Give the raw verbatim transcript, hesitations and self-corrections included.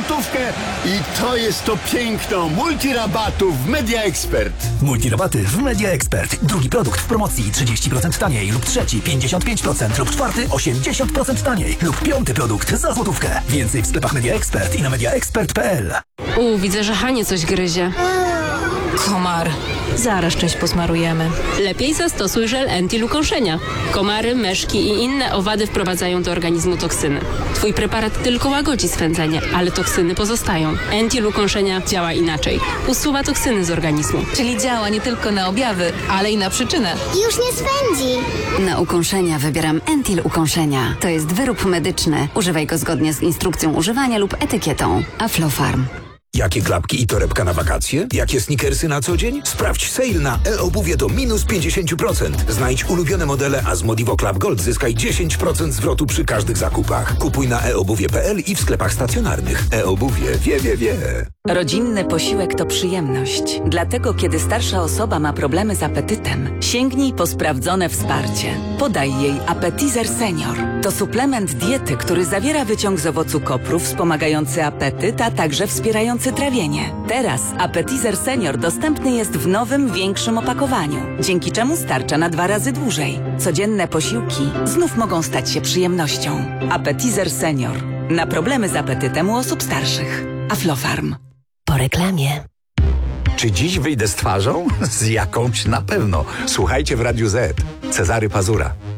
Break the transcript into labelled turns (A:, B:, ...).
A: złotówkę i to jest to piękno multirabatów w Media Expert.
B: Multirabaty w Media Expert. Drugi produkt w promocji trzydzieści procent taniej lub trzeci pięćdziesiąt pięć procent lub czwarty osiemdziesiąt procent taniej lub piąty produkt za złotówkę. Więcej w sklepach Media Expert i na mediaexpert kropka p l.
C: U, widzę, że Hanie coś gryzie.
D: Komar. Zaraz czymś posmarujemy.
C: Lepiej zastosuj żel Entil ukąszenia. Komary, myszki i inne owady wprowadzają do organizmu toksyny. Twój preparat tylko łagodzi swędzenie, ale toksyny pozostają. Entil ukąszenia działa inaczej. Usuwa toksyny z organizmu.
D: Czyli działa nie tylko na objawy, ale i na przyczynę.
E: Już nie swędzi.
F: Na ukąszenia wybieram Entil ukąszenia. To jest wyrób medyczny. Używaj go zgodnie z instrukcją używania lub etykietą. Aflofarm.
G: Jakie klapki i torebka na wakacje? Jakie sneakersy na co dzień? Sprawdź sale na e-obuwie do minus pięćdziesiąt procent. Znajdź ulubione modele, a z Modivo Club Gold zyskaj dziesięć procent zwrotu przy każdych zakupach. Kupuj na e obuwie kropka p l i w sklepach stacjonarnych. E-obuwie wie, wie, wie.
H: Rodzinny posiłek to przyjemność. Dlatego, kiedy starsza osoba ma problemy z apetytem, sięgnij po sprawdzone wsparcie. Podaj jej Appetizer Senior. To suplement diety, który zawiera wyciąg z owocu kopru wspomagający apetyt, a także wspierający trawienie. Teraz Appetizer Senior dostępny jest w nowym, większym opakowaniu, dzięki czemu starcza na dwa razy dłużej. Codzienne posiłki znów mogą stać się przyjemnością. Appetizer Senior. Na problemy z apetytem u osób starszych. Aflofarm.
D: Po reklamie.
I: Czy dziś wyjdę z twarzą? Z jakąś na pewno. Słuchajcie w Radiu Z. Cezary Pazura.